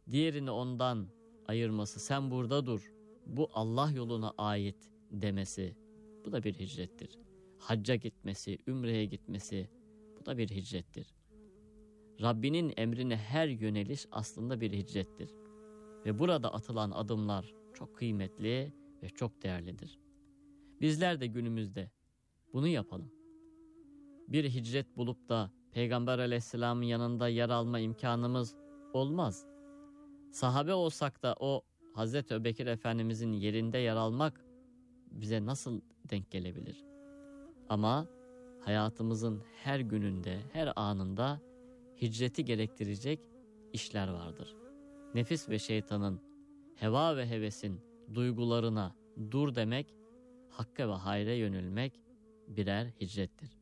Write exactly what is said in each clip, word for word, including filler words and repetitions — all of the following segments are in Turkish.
diğerini ondan ayırması, sen burada dur, bu Allah yoluna ait demesi, bu da bir hicrettir. Hacca gitmesi, ümreye gitmesi, bu da bir hicrettir. Rabbinin emrine her yöneliş aslında bir hicrettir. Ve burada atılan adımlar çok kıymetli ve çok değerlidir. Bizler de günümüzde bunu yapalım. Bir hicret bulup da Peygamber Aleyhisselam'ın yanında yer alma imkanımız olmaz. Sahabe olsak da o Hazreti Ebubekir Efendimizin yerinde yer almak bize nasıl denk gelebilir? Ama hayatımızın her gününde, her anında hicreti gerektirecek işler vardır. Nefis ve şeytanın, heva ve hevesin duygularına dur demek, hakka ve hayra yönelmek birer hicrettir.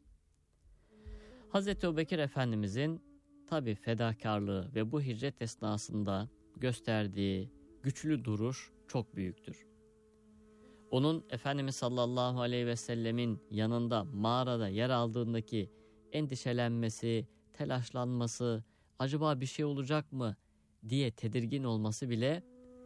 Hazreti Ebubekir Efendimizin tabi fedakarlığı ve bu hicret esnasında gösterdiği güçlü duruş çok büyüktür. Onun Efendimiz sallallahu aleyhi ve sellemin yanında mağarada yer aldığındaki endişelenmesi, telaşlanması, acaba bir şey olacak mı diye tedirgin olması bile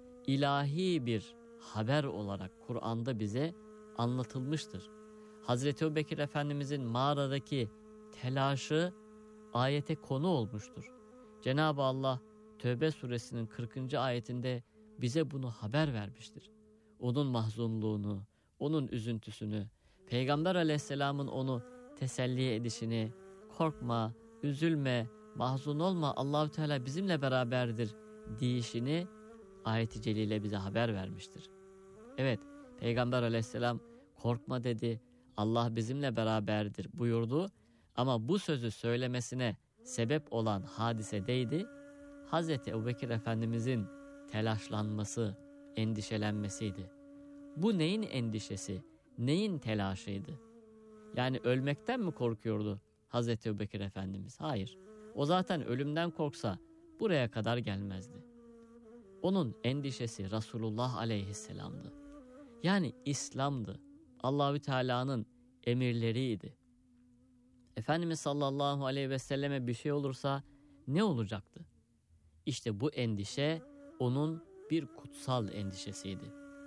ilahi bir haber olarak Kur'an'da bize anlatılmıştır. Hazreti Ebubekir Efendimizin mağaradaki telaşı ayete konu olmuştur. Cenab-ı Allah Tevbe suresinin kırkıncı ayetinde bize bunu haber vermiştir. Onun mahzunluğunu, onun üzüntüsünü, Peygamber Aleyhisselam'ın onu teselli edişini, korkma, üzülme, mahzun olma, Allahu Teala bizimle beraberdir deyişini ayet-i celile bize haber vermiştir. Evet, Peygamber Aleyhisselam korkma dedi, Allah bizimle beraberdir buyurdu ama bu sözü söylemesine sebep olan hadisedeydi, Hazreti Ebubekir Efendimizin telaşlanması, endişelenmesiydi. Bu neyin endişesi, neyin telaşıydı? Yani ölmekten mi korkuyordu Hazreti Ebubekir Efendimiz? Hayır. O zaten ölümden korksa buraya kadar gelmezdi. Onun endişesi Resulullah Aleyhisselam'dı. Yani İslam'dı. Allahü Teala'nın emirleriydi. Efendimiz sallallahu aleyhi ve selleme bir şey olursa ne olacaktı? İşte bu endişe onun bir kutsal endişesiydi.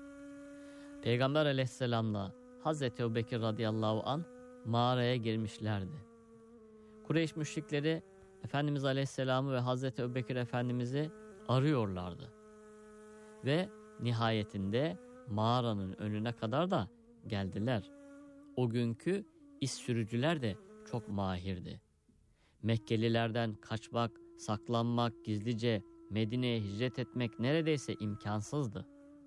Peygamber Aleyhisselam'la Hazreti Ebubekir radıyallahu anh mağaraya girmişlerdi. Kureyş müşrikleri Efendimiz Aleyhisselam'ı ve Hazreti Ebubekir Efendimiz'i arıyorlardı. Ve nihayetinde mağaranın önüne kadar da geldiler. O günkü iş sürücüler de çok mahirdi. Mekkelilerden kaçmak, saklanmak, gizlice Medine'ye hicret etmek neredeyse imkansızdı.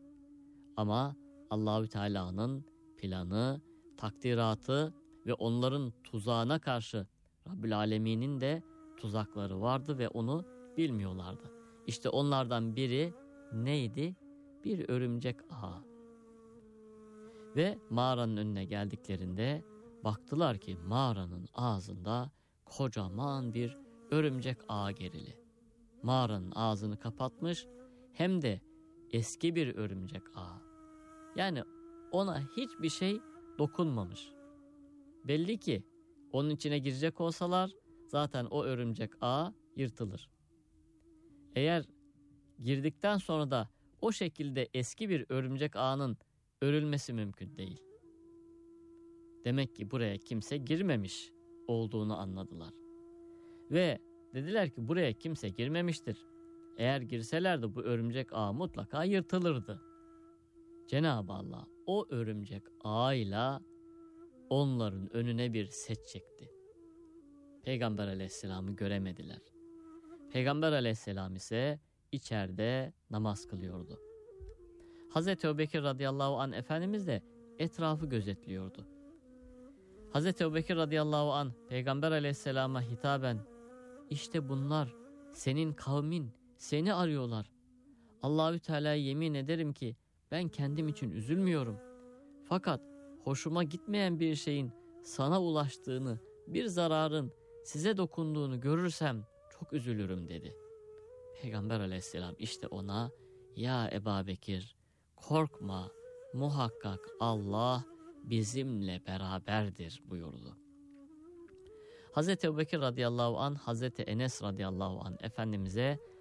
Ama Allahü Teala'nın planı, takdiratı ve onların tuzağına karşı Rabbül Alemin'in de tuzakları vardı ve onu bilmiyorlardı. İşte onlardan biri neydi? Bir örümcek ağı. Ve mağaranın önüne geldiklerinde baktılar ki mağaranın ağzında kocaman bir örümcek ağı gerili. Mağaranın ağzını kapatmış, hem de eski bir örümcek ağı. Yani ona hiçbir şey dokunmamış. Belli ki onun içine girecek olsalar zaten o örümcek ağı yırtılır. Eğer girdikten sonra da o şekilde eski bir örümcek ağının örülmesi mümkün değil. Demek ki buraya kimse girmemiş olduğunu anladılar. Ve dediler ki buraya kimse girmemiştir. Eğer girselerdi bu örümcek ağı mutlaka yırtılırdı. Cenab-ı Allah o örümcek ağıyla onların önüne bir set çekti. Peygamber Aleyhisselam'ı göremediler. Peygamber Aleyhisselam ise içeride namaz kılıyordu. Hazreti Ebubekir radıyallahu anh Efendimiz de etrafı gözetliyordu. Hazreti Ebubekir radıyallahu anh Peygamber Aleyhisselam'a hitaben, işte bunlar senin kavmin, seni arıyorlar. Allahü Teala'ya yemin ederim ki ben kendim için üzülmüyorum. Fakat hoşuma gitmeyen bir şeyin sana ulaştığını, bir zararın size dokunduğunu görürsem çok üzülürüm dedi. Peygamber Aleyhisselam işte ona, ya Ebubekir korkma, muhakkak Allah bizimle beraberdir buyurdu. Hazreti Ebubekir radıyallahu anh Hazreti Enes radıyallahu anh Efendimiz'e